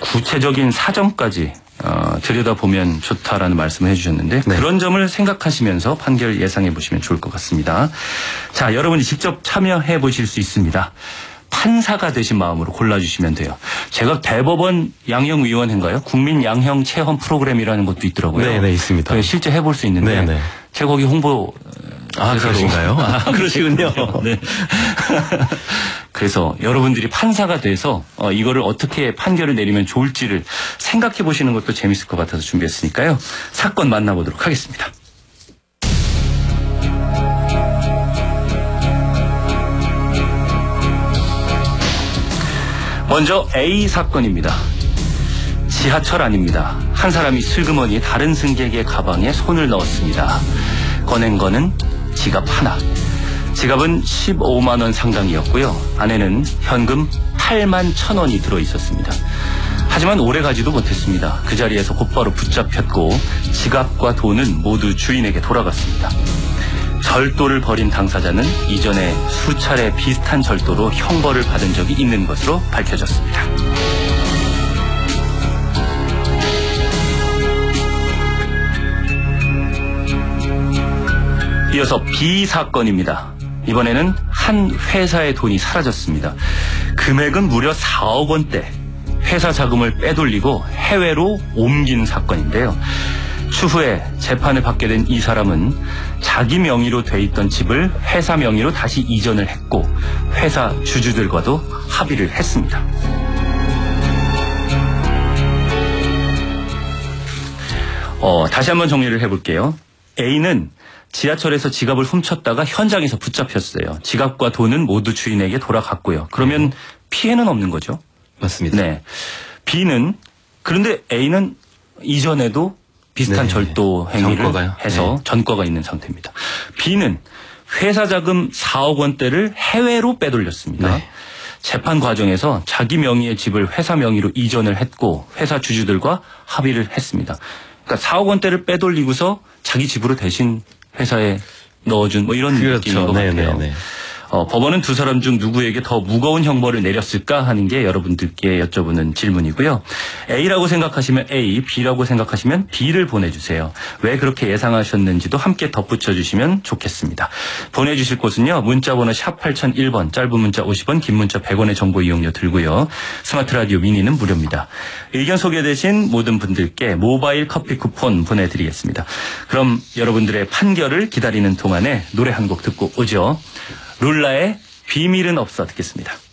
구체적인 사정까지 들여다보면 좋다라는 말씀을 해주셨는데 네. 그런 점을 생각하시면서 판결 예상해 보시면 좋을 것 같습니다. 자, 여러분이 직접 참여해 보실 수 있습니다. 판사가 되신 마음으로 골라주시면 돼요. 제가 대법원 양형위원회인가요? 국민 양형 체험 프로그램이라는 것도 있더라고요. 네, 있습니다. 실제 해볼 수 있는데 네. 제가 거기 홍보 그러신가요? 그러시군요. 네. 그래서 여러분들이 판사가 돼서 이거를 어떻게 판결을 내리면 좋을지를 생각해 보시는 것도 재밌을 것 같아서 준비했으니까요. 사건 만나보도록 하겠습니다. 먼저 A 사건입니다. 지하철 안입니다. 한 사람이 슬그머니 다른 승객의 가방에 손을 넣었습니다. 꺼낸 거는 지갑 하나. 지갑은 15만 원 상당이었고요. 안에는 현금 8만 1,000원이 들어있었습니다. 하지만 오래 가지도 못했습니다. 그 자리에서 곧바로 붙잡혔고 지갑과 돈은 모두 주인에게 돌아갔습니다. 절도를 벌인 당사자는 이전에 수차례 비슷한 절도로 형벌을 받은 적이 있는 것으로 밝혀졌습니다. 이어서 B 사건입니다. 이번에는 한 회사의 돈이 사라졌습니다. 금액은 무려 4억 원대. 회사 자금을 빼돌리고 해외로 옮긴 사건인데요. 추후에 재판을 받게 된 이 사람은 자기 명의로 돼 있던 집을 회사 명의로 다시 이전을 했고 회사 주주들과도 합의를 했습니다. 다시 한번 정리를 해볼게요. A는 지하철에서 지갑을 훔쳤다가 현장에서 붙잡혔어요. 지갑과 돈은 모두 주인에게 돌아갔고요. 그러면 피해는 없는 거죠? 맞습니다. 네. B는 그런데 A는 이전에도 비슷한 절도 행위를 해서 전과가 있는 상태입니다. B는 회사 자금 4억 원대를 해외로 빼돌렸습니다. 재판 과정에서 자기 명의의 집을 회사 명의로 이전을 했고 회사 주주들과 합의를 했습니다. 그러니까 4억 원대를 빼돌리고서 자기 집으로 대신 회사에 넣어준 이런 느낌인 것 같아요. 법원은 두 사람 중 누구에게 더 무거운 형벌을 내렸을까 하는 게 여러분들께 여쭤보는 질문이고요. A라고 생각하시면 A, B라고 생각하시면 B를 보내주세요. 왜 그렇게 예상하셨는지도 함께 덧붙여 주시면 좋겠습니다. 보내주실 곳은요. 문자번호 샵 8001번, 짧은 문자 50원, 긴 문자 100원의 정보 이용료 들고요. 스마트 라디오 미니는 무료입니다. 의견 소개되신 모든 분들께 모바일 커피 쿠폰 보내드리겠습니다. 그럼 여러분들의 판결을 기다리는 동안에 노래 한 곡 듣고 오죠. 룰라의 비밀은 없어 듣겠습니다.